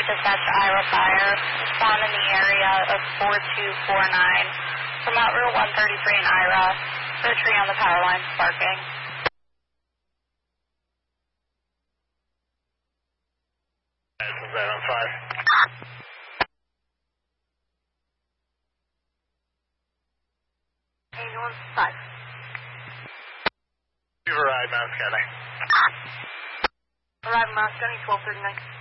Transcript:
dispatch to Iowa Fire. Spawn in the area of 4249 from out Route 133 in Ira. The tree on the power line sparking. Was that on 5? Ambulance 5. You've arrived, Mount Scottney. Arrived, Mount Scottney, 1239.